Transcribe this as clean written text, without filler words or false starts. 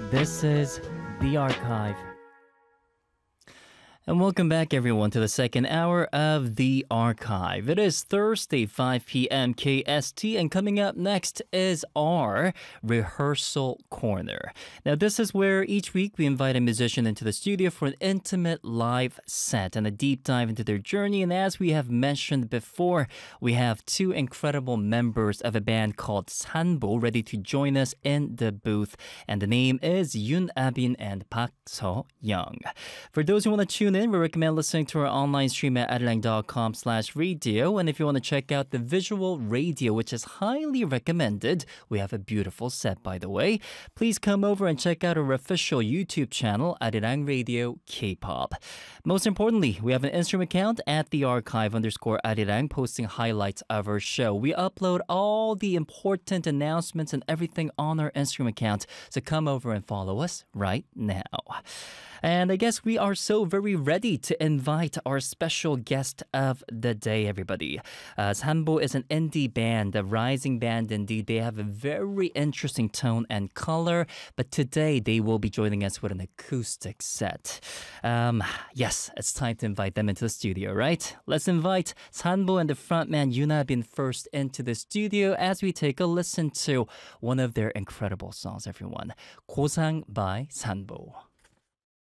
This is The Archive. And welcome back, everyone, to the second hour of The Archive. It is Thursday, 5 p.m. KST, and coming up next is our Rehearsal Corner. Now, this is where each week we invite a musician into the studio for an intimate live set and a deep dive into their journey. And as we have mentioned before, we have two incredible members of a band called Sanbo ready to join us in the booth. And the name is Yoon Abin and Park So-young. For those who want to tune in, we recommend listening to our online stream at arirang.com/radio. And if you want to check out the visual radio, which is highly recommended, we have a beautiful set, by the way. Please come over and check out our official YouTube channel, Arirang Radio K-pop. Most importantly, we have an Instagram account at @thearchive_arirang, posting highlights of our show. We upload all the important announcements and everything on our Instagram account, so come over and follow us right now. And I guess we are so very ready to invite our special guest of the day, everybody. Sanbo is an indie band, a rising band indeed. They have a very interesting tone and color, but today they will be joining us with an acoustic set. Yes, it's time to invite them into the studio, right? Let's invite Sanbo and the frontman Yoon Abin first into the studio as we take a listen to one of their incredible songs, everyone. 고상 by Sanbo.